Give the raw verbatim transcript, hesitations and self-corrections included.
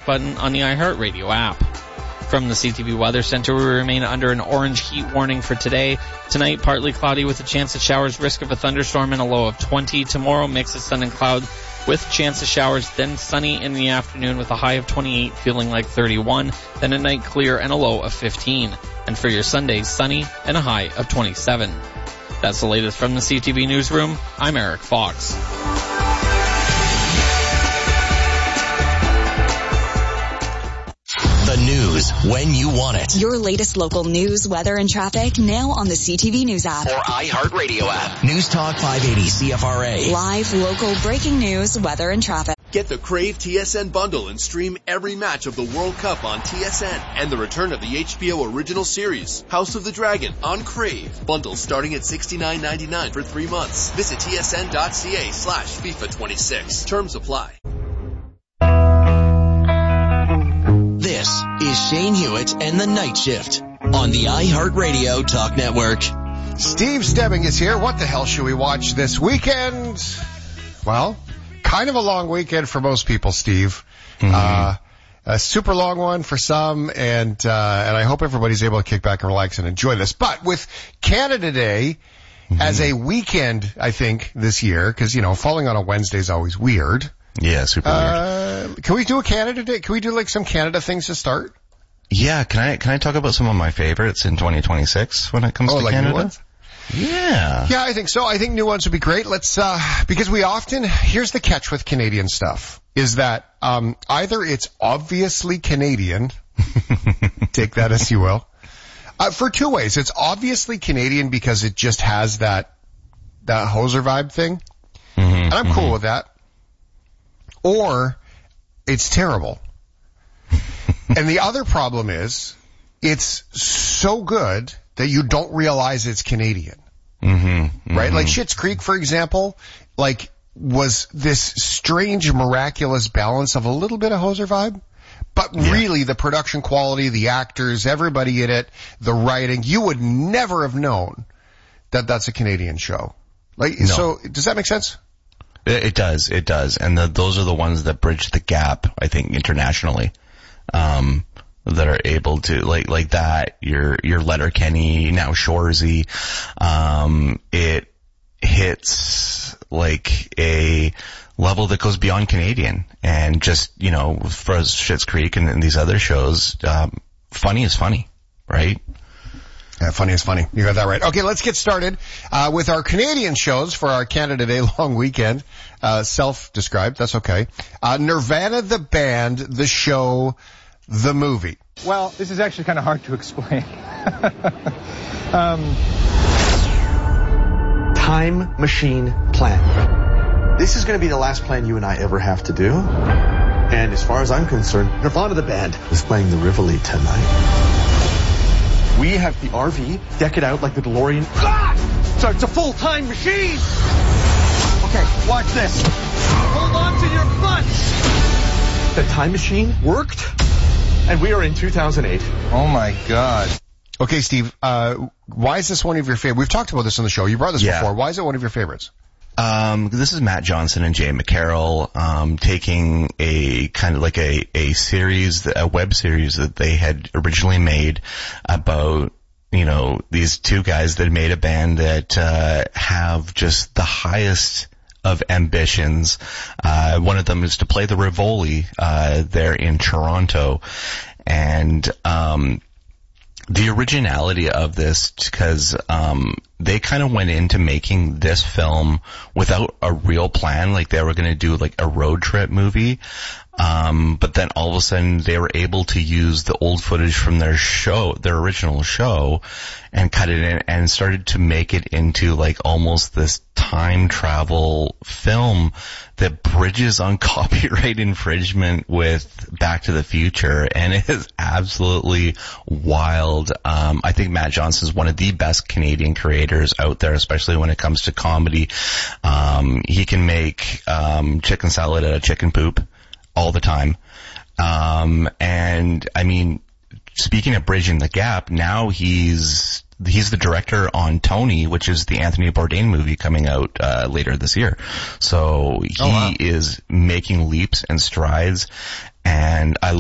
button on the iHeartRadio app. From the C T V Weather Center, we remain under an orange heat warning for today. Tonight, partly cloudy with a chance of showers, risk of a thunderstorm, and a low of twenty. Tomorrow, mix of sun and cloud with chance of showers, then sunny in the afternoon with a high of twenty-eight, feeling like thirty-one. Then at night, clear and a low of fifteen. And for your Sunday, sunny and a high of twenty-seven. That's the latest from the C T V Newsroom. I'm Eric Fox. The news when you want it. Your latest local news, weather, and traffic now on the C T V News app. Or iHeartRadio app. News Talk five eighty C F R A. Live, local, breaking news, weather, and traffic. Get the Crave T S N bundle and stream every match of the World Cup on T S N and the return of the H B O original series, House of the Dragon, on Crave. Bundles starting at sixty-nine ninety-nine for three months. Visit tsn.ca slash FIFA twenty-six. Terms apply. This is Shane Hewitt and the Night Shift on the iHeartRadio Talk Network. Steve Stebbing is here. What the hell should we watch this weekend? Well, kind of a long weekend for most people, Steve. Mm-hmm. Uh, a super long one for some, and uh, and I hope everybody's able to kick back and relax and enjoy this. But with Canada Day mm-hmm. as a weekend, I think, this year, because, you know, falling on a Wednesday is always weird. Yeah, super uh, weird. Can we do a Canada Day? Can we do, like, some Canada things to start? Yeah, can I can I talk about some of my favorites in twenty twenty-six when it comes oh, to like Canada? New ones? Yeah. Yeah, I think so. I think new ones would be great. Let's, uh, because we often, here's the catch with Canadian stuff, is that, um, either it's obviously Canadian, take that as you will, uh, for two ways. It's obviously Canadian because it just has that, that hoser vibe thing, mm-hmm, and I'm mm-hmm. cool with that. Or, it's terrible. And the other problem is, it's so good that you don't realize it's Canadian. Mm-hmm, mm-hmm. Right? Like Schitt's Creek, for example, like, was this strange, miraculous balance of a little bit of hoser vibe, but yeah. really the production quality, the actors, everybody in it, the writing, you would never have known that that's a Canadian show. Like, no. So, does that make sense? It, it does, it does. And the, those are the ones that bridge the gap, I think, internationally. Um, that are able to, like, like that, your, your Letterkenny, now Shoresy, um, it hits, like, a level that goes beyond Canadian, and just, you know, for Schitt's Creek and, and these other shows, um, funny is funny, right? Yeah, funny is funny. You got that right. Okay, let's get started, uh, with our Canadian shows for our Canada Day long weekend, uh, self-described, that's okay. Uh, Nirvana the band, the show, the movie. Well, this is actually kind of hard to explain. um, Time machine plan. This is going to be the last plan you and I ever have to do. And as far as I'm concerned, Nirvana the band is playing the Rivoli tonight. We have the R V, deck it out like the DeLorean. Ah! So it's a full time machine. Okay, watch this. Hold on to your butts. The time machine worked. And we are in two thousand eight. Oh my God. Okay, Steve, uh, why is this one of your favorites? We've talked about this on the show. You brought this yeah. before. Why is it one of your favorites? Um, this is Matt Johnson and Jay McCarroll, um, taking a kind of like a, a series, a web series that they had originally made about, you know, these two guys that made a band that, uh, have just the highest of ambitions. Uh, one of them is to play the Rivoli, uh, there in Toronto. And, um, the originality of this, because, um, they kind of went into making this film without a real plan. Like, they were going to do like a road trip movie. Um, but then all of a sudden they were able to use the old footage from their show, their original show, and cut it in and started to make it into like almost this time travel film that bridges on copyright infringement with Back to the Future, and it is absolutely wild. Um, I think Matt Johnson is one of the best Canadian creators out there, especially when it comes to comedy. Um, he can make, um, chicken salad out of chicken poop all the time. Um, and I mean, speaking of bridging the gap, now he's, he's the director on Tony, which is the Anthony Bourdain movie coming out, uh, later this year. So he oh, wow. is making leaps and strides, and I